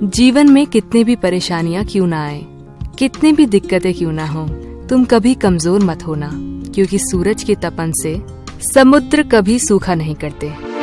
जीवन में कितने भी परेशानियां क्यों ना आए, कितने भी दिक्कतें क्यों ना हो, तुम कभी कमजोर मत होना, क्योंकि सूरज के तपन से समुद्र कभी सूखा नहीं करते।